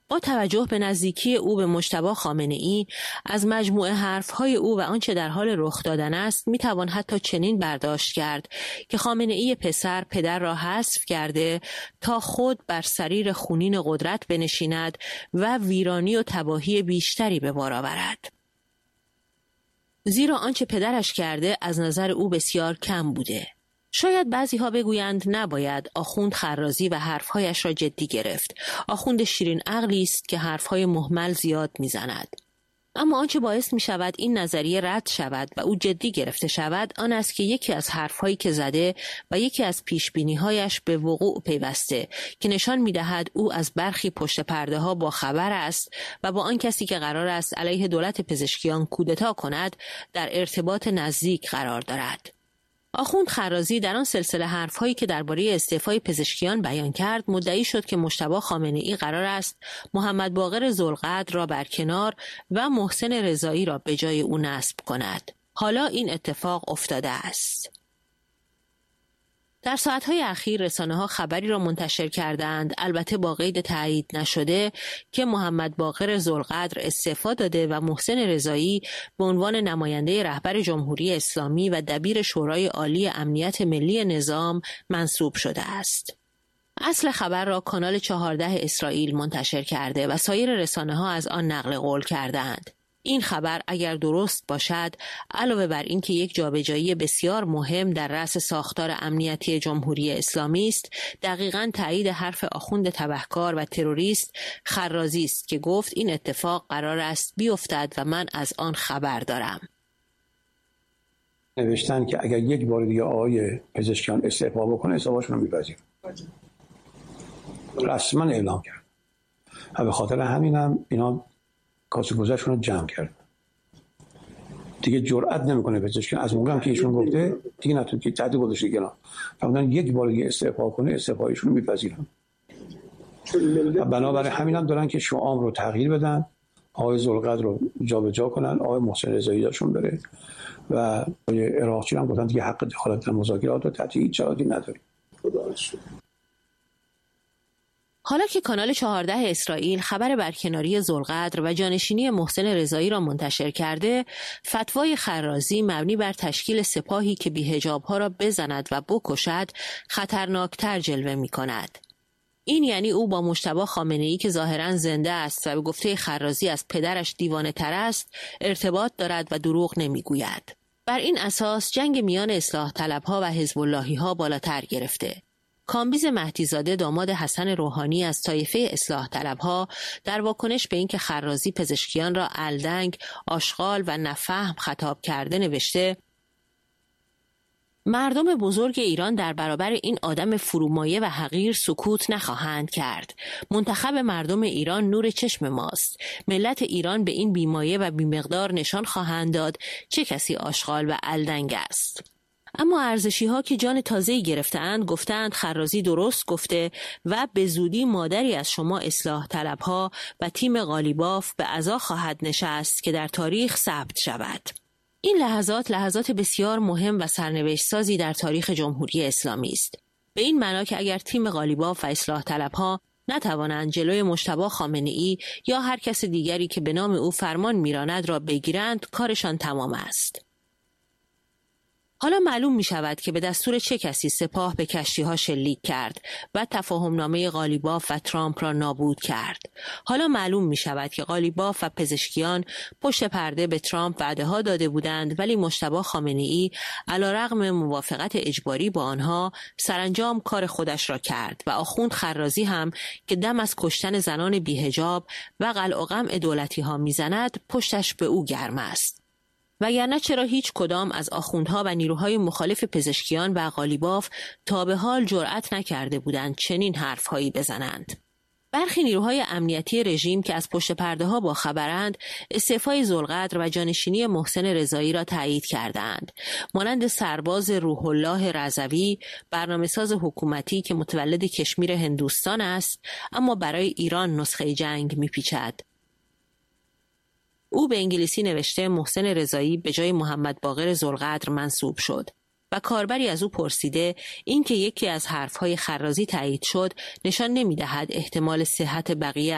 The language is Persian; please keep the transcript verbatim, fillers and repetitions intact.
با توجه به نزدیکی او به مجتبی خامنه‌ای، از مجموعه حرفهای او و آنچه در حال رخ دادن است میتوان حتی چنین برداشت کرد که خامنه‌ای پسر پدر را حذف کرده تا خود بر سریر خونین قدرت بنشیند و ویرانی و تباهی بیشتری به بار آورد. زیرا آنچه پدرش کرده از نظر او بسیار کم بوده. شاید بعضی ها بگویند نباید آخوند خرازی و حرفهایش را جدی گرفت. آخوند شیرین عقلی است که حرفهای مهمل زیاد میزند. اما آنچه باعث می شود این نظریه رد شود و او جدی گرفته شود آن است که یکی از حرفهایی که زده و یکی از پیشبینی‌هایش به وقوع پیوسته که نشان می دهد او از برخی پشت پرده ها با خبر است و با آن کسی که قرار است علیه دولت پزشکیان کودتا کند در ارتباط نزدیک قرار دارد. آخوند خرازی در آن سلسله حرف‌هایی که درباره استعفای پزشکیان بیان کرد مدعی شد که مجتبی خامنه‌ای قرار است محمد باقر ذوالقدر را برکنار و محسن رضایی را به جای او نصب کند. حالا این اتفاق افتاده است. در ساعتهای اخیر رسانه‌ها خبری را منتشر کردند، البته با قید تایید نشده، که محمد باقر ذوالقدر استعفا داده و محسن رضایی به عنوان نماینده رهبر جمهوری اسلامی و دبیر شورای عالی امنیت ملی نظام منصوب شده است. اصل خبر را کانال چهارده اسرائیل منتشر کرده و سایر رسانه‌ها از آن نقل قول کردند. این خبر اگر درست باشد، علاوه بر این که یک جابجایی بسیار مهم در رأس ساختار امنیتی جمهوری اسلامی است، دقیقاً تایید حرف آخوند تبهکار و تروریست خرازی است که گفت این اتفاق قرار است بیفتد و من از آن خبر دارم. نوشتن که اگر یک بار دیگه آقای پزشکیان استعفا بکنه استعفاشون رو می‌پذیرم. رسما اعلام کرد. و به خاطر همینم اینا کاسه گذشتون رو جمع کرد. دیگه جرئت نمیکنه پزشکیان از موقعی هم که ایشون گفته دیگه نتونه که تحت گذاشته کنار. فرمودن یک بار دیگه استعفا کنه استعفایشون رو میپذیرن. و بنابراین همینم دارن که شعار رو تغییر بدن، آقای ذوالقدر رو جابجا کنن، آقای محسن رضایی جاشون بره و آقای عراقچی هم گفتن دیگه حق دخالت در مذاکرات رو تحت هیچ شرایطی نداریم. خدا شکر. حالا که کانال چهارده اسرائیل خبر برکناری ذوالقدر و جانشینی محسن رضایی را منتشر کرده، فتوای خرازی مبنی بر تشکیل سپاهی که بی‌حجاب‌ها را بزند و بکشد خطرناکتر جلوه می‌کند. این یعنی او با مجتبی خامنه‌ای که ظاهراً زنده است و به گفته خرازی از پدرش دیوانه‌تر است ارتباط دارد و دروغ نمی‌گوید. بر این اساس جنگ میان اصلاح طلب‌ها و حزب اللهی‌ها بالاتر گرفته. کامبیز مهدیزاده داماد حسن روحانی از طایفه اصلاح طلبها در واکنش به اینکه خرازی پزشکیان را الدنگ، آشغال و نفهم خطاب کرده نوشته: مردم بزرگ ایران در برابر این آدم فرومایه و حقیر سکوت نخواهند کرد. منتخب مردم ایران نور چشم ماست. ملت ایران به این بیمایه و بیمقدار نشان خواهند داد چه کسی آشغال و الدنگ است. اما ارزشی ها که جان تازه‌ای گرفتند گفتند خرازی درست گفته و به زودی مادری از شما اصلاح طلب ها و تیم قالیباف به عزا خواهد نشست که در تاریخ ثبت شود. این لحظات لحظات بسیار مهم و سرنوشت سازی در تاریخ جمهوری اسلامی است. به این معنا که اگر تیم قالیباف و اصلاح طلب ها نتوانند جلوی مجتبی خامنه‌ای یا هر کس دیگری که به نام او فرمان میراند را بگیرند، کارشان تمام است. حالا معلوم می شود که به دستور چه کسی سپاه به کشتی ها شلیک کرد و تفاهمنامه قالیباف و ترامپ را نابود کرد. حالا معلوم می شود که قالیباف و پزشکیان پشت پرده به ترامپ وعده ها داده بودند، ولی مجتبی خامنه‌ای علیرغم موافقت اجباری با آنها سرانجام کار خودش را کرد و آخوند خرازی هم که دم از کشتن زنان بی‌حجاب و قلع و قمع دولتی ها می زند پشتش به او گرم است. وگرنه چرا هیچ کدام از آخوندها و نیروهای مخالف پزشکیان و قالیباف تا به حال جرأت نکرده بودند چنین حرفهایی بزنند؟ برخی نیروهای امنیتی رژیم که از پشت پرده ها با خبرند استعفای ذوالقدر و جانشینی محسن رضایی را تایید کردند، مانند سرباز روح الله رضوی، برنامه‌ساز حکومتی که متولد کشمیر هندوستان است اما برای ایران نسخه جنگ میپیچد. او به انگلیسی نوشته محسن رضایی به جای محمد باقر ذوالقدر منصوب شد و کاربری از او پرسیده این که یکی از حرفهای خرازی تایید شد نشان نمی‌دهد احتمال صحت بقیه